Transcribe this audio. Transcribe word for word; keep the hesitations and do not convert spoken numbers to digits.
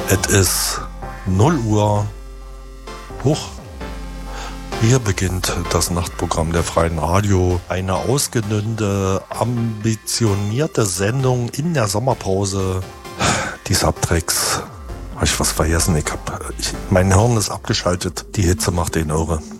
Es ist null Uhr. Hoch. Hier beginnt das Nachtprogramm der Freien Radio. Eine ausgedünnte, ambitionierte Sendung in der Sommerpause. Die Subtracks. Habe ich was vergessen? Ich hab, ich, mein Hirn ist abgeschaltet. Die Hitze macht den irre.